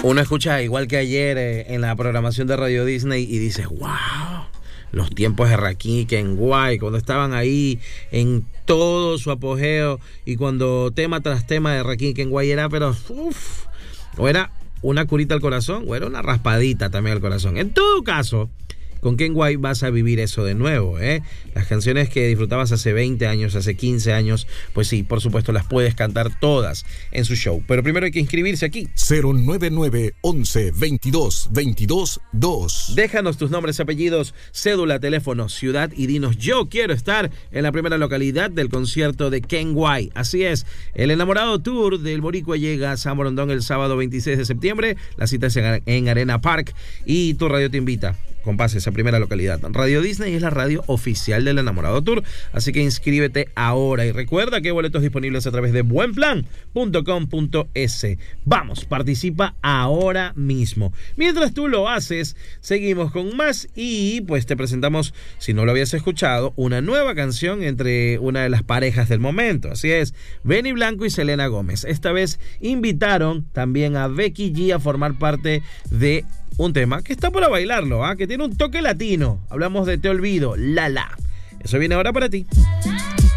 Uno escucha igual que ayer en la programación de Radio Disney y dices, wow, los tiempos de Rakim y Kenway, cuando estaban ahí en todo su apogeo y cuando tema tras tema de Rakim y Kenway era, pero o era una curita al corazón o era una raspadita también al corazón. En todo caso, con Kenway vas a vivir eso de nuevo, ¿eh? Las canciones que disfrutabas hace 20 años, hace 15 años, pues sí, por supuesto las puedes cantar todas en su show. Pero primero hay que inscribirse aquí. 099 11 22 22 2. Déjanos tus nombres, apellidos, cédula, teléfono, ciudad y dinos, yo quiero estar en la primera localidad del concierto de Kenway. Así es, el Enamorado Tour del Boricua llega a San Borondón el sábado 26 de septiembre. La cita es en Arena Park y tu radio te invita con pases a primera localidad. Radio Disney es la radio oficial del Enamorado Tour, así que inscríbete ahora y recuerda que hay boletos disponibles a través de buenplan.com.es. Vamos, participa ahora mismo. Mientras tú lo haces, seguimos con más y pues te presentamos, si no lo habías escuchado, una nueva canción entre una de las parejas del momento. Así es, Benny Blanco y Selena Gómez. Esta vez invitaron también a Becky G a formar parte de un tema que está para bailarlo, que tiene un toque latino. Hablamos de Te Olvido, La La. Eso viene ahora para ti.